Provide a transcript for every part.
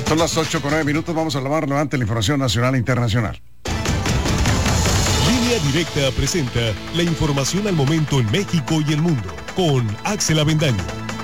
Son las 8:09. Vamos a lo más relevante de la información nacional e internacional. Línea Directa presenta la información al momento en México y el mundo con Axel Avendaño.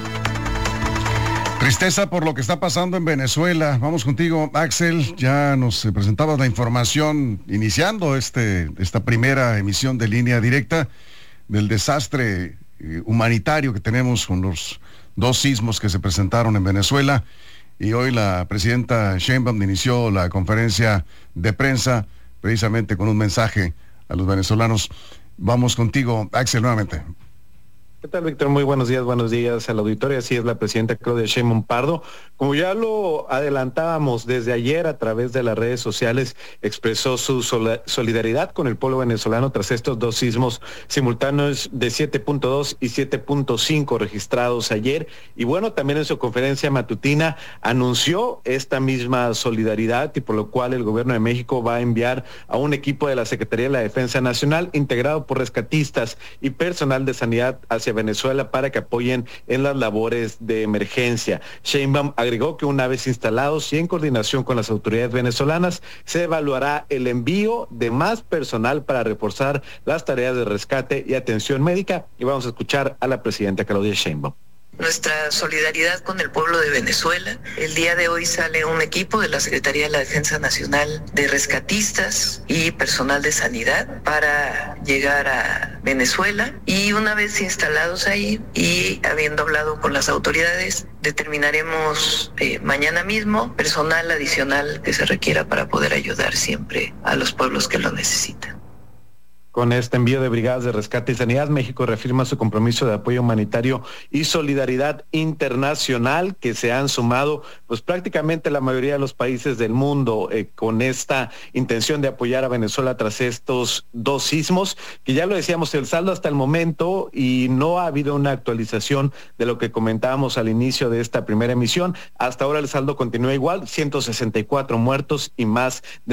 Tristeza por lo que está pasando en Venezuela. Vamos contigo, Axel. Ya nos presentabas la información iniciando esta primera emisión de Línea Directa del desastre humanitario que tenemos con los 2 sismos que se presentaron en Venezuela. Y hoy la presidenta Sheinbaum inició la conferencia de prensa precisamente con un mensaje a los venezolanos. Vamos contigo, Axel, nuevamente. ¿Qué tal, Víctor? Muy buenos días a la auditoría. Así es, la presidenta Claudia Sheinbaum Pardo, como ya lo adelantábamos desde ayer a través de las redes sociales, expresó su solidaridad con el pueblo venezolano tras estos 2 sismos simultáneos de 7.2 y 7.5 registrados ayer. Y bueno, también en su conferencia matutina anunció esta misma solidaridad, y por lo cual el gobierno de México va a enviar a un equipo de la Secretaría de la Defensa Nacional integrado por rescatistas y personal de sanidad hacia Venezuela para que apoyen en las labores de emergencia. Sheinbaum agregó que una vez instalados y en coordinación con las autoridades venezolanas, se evaluará el envío de más personal para reforzar las tareas de rescate y atención médica. Y vamos a escuchar a la presidenta Claudia Sheinbaum. Nuestra solidaridad con el pueblo de Venezuela. El día de hoy sale un equipo de la Secretaría de la Defensa Nacional de rescatistas y personal de sanidad para llegar a Venezuela, y una vez instalados ahí y habiendo hablado con las autoridades, determinaremos mañana mismo personal adicional que se requiera para poder ayudar siempre a los pueblos que lo necesitan. Con este envío de brigadas de rescate y sanidad, México reafirma su compromiso de apoyo humanitario y solidaridad internacional, que se han sumado pues prácticamente la mayoría de los países del mundo con esta intención de apoyar a Venezuela tras estos 2 sismos, que ya lo decíamos, el saldo hasta el momento, y no ha habido una actualización de lo que comentábamos al inicio de esta primera emisión. Hasta ahora el saldo continúa igual, 164 muertos y más de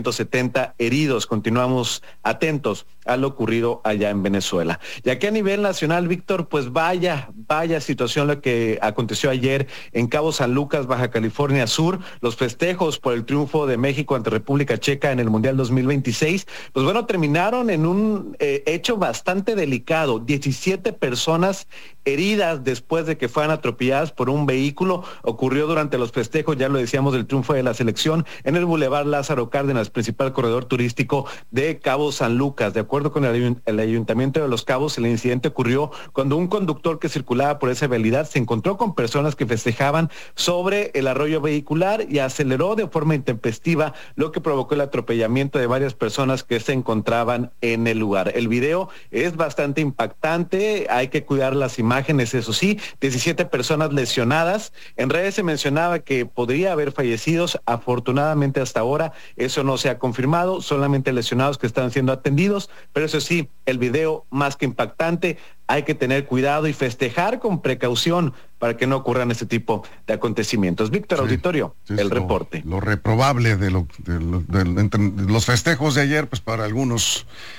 970 heridos. Continuamos atentos a lo ocurrido allá en Venezuela. Y aquí a nivel nacional, Víctor, pues vaya situación lo que aconteció ayer en Cabo San Lucas, Baja California Sur, los festejos por el triunfo de México ante República Checa en el Mundial 2026, pues bueno, terminaron en un hecho bastante delicado. 17 personas heridas después de que fueran atropelladas por un vehículo. Ocurrió durante los festejos, ya lo decíamos, del triunfo de la selección en el Boulevard Lázaro Cárdenas, principal corredor turístico de Cabo San Lucas. De acuerdo con el Ayuntamiento de Los Cabos, el incidente ocurrió cuando un conductor que circulaba por esa vialidad se encontró con personas que festejaban sobre el arroyo vehicular y aceleró de forma intempestiva, lo que provocó el atropellamiento de varias personas que se encontraban en el lugar. El video es bastante impactante, hay que cuidar las imágenes, eso sí, 17 personas lesionadas. En redes se mencionaba que podría haber fallecidos. Afortunadamente hasta ahora eso no se ha confirmado, solamente lesionados que están siendo atendidos, pero eso sí, el video más que impactante. Hay que tener cuidado y festejar con precaución para que no ocurran este tipo de acontecimientos. Víctor, sí, auditorio, sí, el reporte. Lo reprobable de los festejos de ayer, pues para algunos